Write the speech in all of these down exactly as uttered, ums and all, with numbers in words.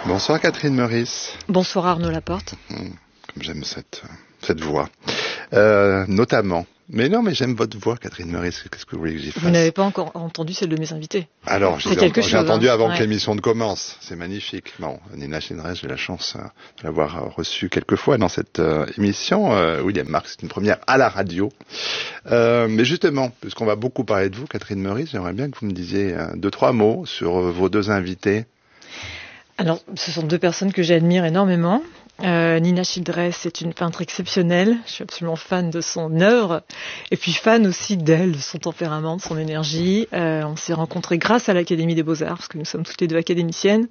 Bonsoir Catherine Meurice. Bonsoir Arnaud Laporte. Mmh, comme j'aime cette, cette voix. Euh, notamment. Mais non, mais j'aime votre voix, Catherine Meurice. Qu'est-ce que vous voulez que j'y fasse ? Vous n'avez pas encore entendu celle de mes invités. Alors, j'ai, quelque j'ai chose, entendu hein. avant ouais. que l'émission ne commence. C'est magnifique. Bon, Nina Chinrez, j'ai la chance euh, de l'avoir reçue quelques fois dans cette euh, émission. Euh, William Marx, c'est une première à la radio. Euh, mais justement, puisqu'on va beaucoup parler de vous, Catherine Meurice, j'aimerais bien que vous me disiez euh, deux, trois mots sur euh, vos deux invités. Alors, ce sont deux personnes que j'admire énormément. Euh, Nina Childress est une peintre exceptionnelle. Je suis absolument fan de son œuvre. Et puis fan aussi d'elle, de son tempérament, de son énergie. Euh, on s'est rencontrés grâce à l'Académie des Beaux-Arts, parce que nous sommes toutes les deux académiciennes.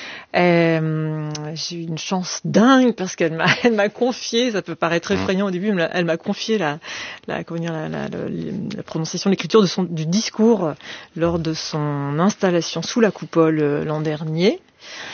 Euh, j'ai eu une chance dingue, parce qu'elle m'a, elle m'a confié, ça peut paraître effrayant au début, mais elle m'a confié la, la, comment dire, la, la, la, la prononciation, l'écriture de son, du discours lors de son installation sous la coupole l'an dernier.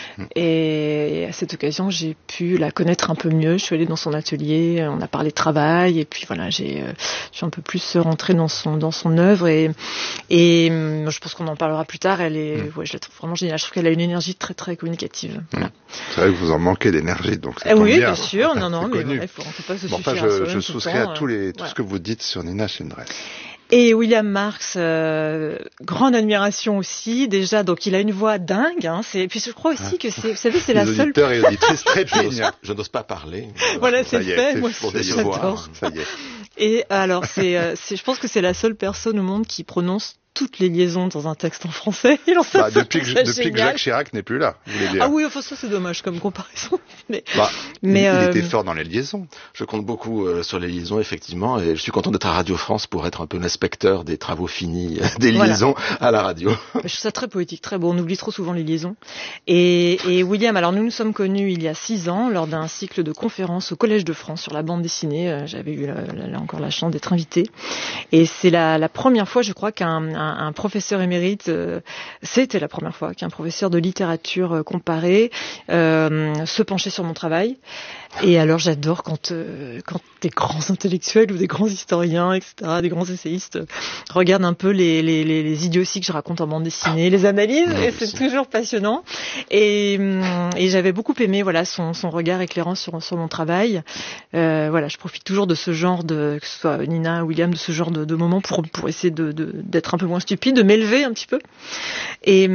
Et à cette occasion, j'ai pu la connaître un peu mieux. Je suis allée dans son atelier, on a parlé travail, et puis voilà, j'ai, euh, je suis un peu plus rentrée dans son dans son œuvre. Et et euh, je pense qu'on en parlera plus tard. Elle est, mmh. ouais, je la trouve vraiment géniale. Je trouve qu'elle a une énergie très très communicative. Voilà. C'est vrai que vous en manquez d'énergie, donc c'est eh oui, bien. bien sûr. Non, non, mais voilà, il faut, on peut pas se bon, suffire enfin, à je, soi-même je tout le souscris temps, à tous les, euh, tout voilà. ce que vous dites sur Nina Chinrez. Et William Marx, euh, grande admiration aussi. Déjà, donc il a une voix dingue. Hein, c'est, et puis je crois aussi que c'est, vous savez, c'est les la seule. auditeurs et auditrices trépignent. Je n'ose pas parler. Voilà, c'est y est, fait. c'est Moi, pour des j'adore. Ça y est. Et alors, c'est, euh, c'est, je pense que c'est la seule personne au monde qui prononce toutes les liaisons dans un texte en français. Il en bah, depuis que, depuis que Jacques Chirac n'est plus là, vous voulez dire. Ah oui, enfin ça c'est dommage comme comparaison. Mais, bah, mais il, euh... il était fort dans les liaisons. Je compte beaucoup euh, sur les liaisons, effectivement, et je suis content d'être à Radio France pour être un peu l'inspecteur des travaux finis des liaisons voilà. à la radio. Je trouve ça très poétique, très beau. On oublie trop souvent les liaisons. Et, et William, alors nous nous sommes connus il y a six ans lors d'un cycle de conférences au Collège de France sur la bande dessinée. J'avais eu là, là encore la chance d'être invitée. Et c'est la, la première fois, je crois, qu'un un, un professeur émérite, euh, c'était la première fois qu'un professeur de littérature euh, comparée euh, se penchait sur mon travail. Et alors j'adore quand euh, quand des grands intellectuels ou des grands historiens, et cetera, des grands essayistes euh, regardent un peu les, les, les, les idioties que je raconte en bande dessinée, les analysent, et c'est toujours passionnant. Et, et j'avais beaucoup aimé voilà son, son regard éclairant sur, sur mon travail. Euh, voilà, je profite toujours de ce genre de, que ce soit Nina ou William, de ce genre de, de moments pour pour essayer de, de d'être un peu moins stupide, de m'élever un petit peu. Et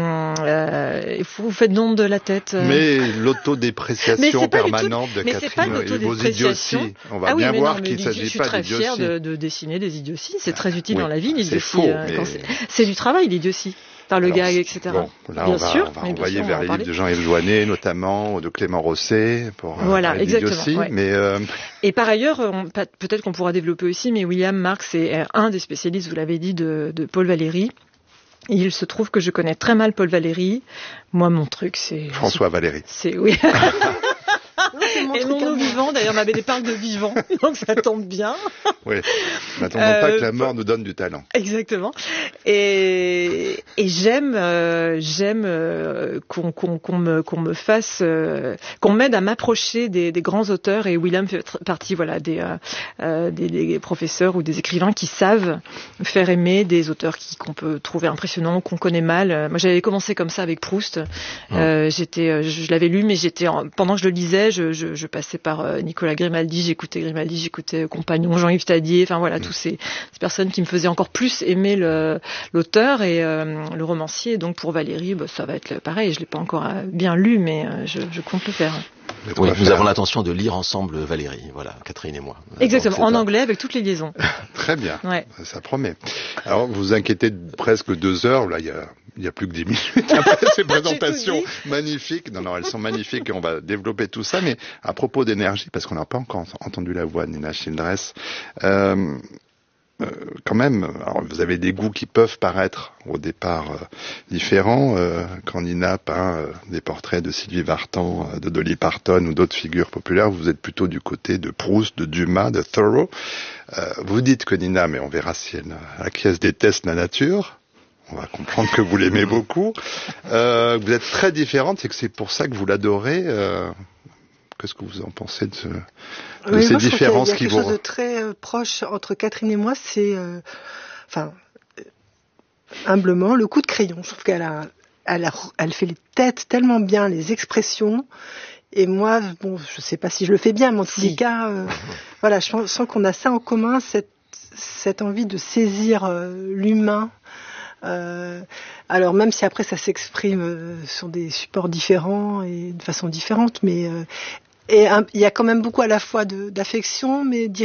euh, vous faites donc de la tête. Euh... Mais l'autodépréciation permanente. De mais Catherine, c'est pas une autodépréciation. On va ah oui, bien voir non, qu'il ne s'agit pas d'idiotie. Je suis très fière de, de dessiner des idioties. C'est très utile oui, dans la vie, l'idiotie. C'est faux, euh, mais... c'est, c'est du travail, l'idiotie. Par le Alors, gag, et cetera. Bon, là, bien on va, sûr, on va bien envoyer sûr, vers on les va livres de Jean-Yves Joannet, notamment, ou de Clément Rosset, pour voilà, parler exactement. Ouais. Mais euh... Et par ailleurs, on, peut-être qu'on pourra développer aussi, mais William Marx est un des spécialistes, vous l'avez dit, de, de Paul Valéry. Et il se trouve que je connais très mal Paul Valéry. Moi, mon truc, c'est... François Valéry. C'est, oui. Non, et non, nos vivants, d'ailleurs, ma B D parle de vivants, donc ça tombe bien. Oui, n'attendons euh, pas que la mort nous donne du talent. Exactement. Et, et j'aime, euh, j'aime euh, qu'on, qu'on, qu'on, me, qu'on me fasse, euh, qu'on m'aide à m'approcher des, des grands auteurs. Et William fait partie, voilà, des, euh, des, des professeurs ou des écrivains qui savent faire aimer des auteurs qui, qu'on peut trouver impressionnants, qu'on connaît mal. Moi, j'avais commencé comme ça avec Proust. Mmh. Euh, j'étais, je, je l'avais lu, mais j'étais, en, pendant que je le lisais, je, je, je passais par euh, Nicolas Grimaldi, j'écoutais Grimaldi, j'écoutais euh, Compagnon, Jean-Yves Tadier, enfin voilà, mmh. tous ces, ces personnes qui me faisaient encore plus aimer le, l'auteur et euh, le romancier. Donc pour Valéry, bah, ça va être pareil, je l'ai pas encore bien lu, mais euh, je, je compte le faire. Oui, nous avons l'intention de lire ensemble Valéry, voilà, Catherine et moi. Exactement, donc, en un... anglais avec toutes les liaisons. Très bien, ouais. Ça promet. Alors vous vous inquiétez de presque deux heures, là il y a... Il n'y a plus que dix minutes après ces présentations magnifiques. Non, non, elles sont magnifiques et on va développer tout ça. Mais à propos d'énergie, parce qu'on n'a pas encore entendu la voix de Nina Childress, euh, euh, quand même, alors vous avez des goûts qui peuvent paraître au départ euh, différents. Euh, quand Nina peint euh, des portraits de Sylvie Vartan, euh, de Dolly Parton ou d'autres figures populaires, vous êtes plutôt du côté de Proust, de Dumas, de Thoreau. Euh, vous dites que Nina, mais on verra si elle acquiesce, déteste la nature. On va comprendre que vous l'aimez beaucoup. Euh, vous êtes très différente, c'est que c'est pour ça que vous l'adorez. Euh, qu'est-ce que vous en pensez de, ce, de oui, ces moi, différences je trouve qu'il y a, il y a qui quelque vont... chose de très euh, proche entre Catherine et moi, c'est, euh, enfin, euh, humblement, le coup de crayon. Je trouve qu'elle a, elle, a, elle fait les têtes tellement bien, les expressions. Et moi, bon, je sais pas si je le fais bien, mais en tous les cas, euh, voilà, je sens qu'on a ça en commun, cette, cette envie de saisir euh, l'humain. Euh, alors même si après ça s'exprime euh, sur des supports différents et de façon différente, mais euh, et il y a quand même beaucoup à la fois de, d'affection, mais